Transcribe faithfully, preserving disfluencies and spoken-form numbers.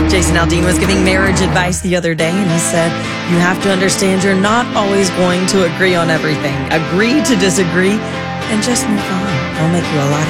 Jason Aldean was giving marriage advice the other day, and he said, you have to understand you're not always going to agree on everything. Agree to disagree and just move on. It'll make you a lot happier.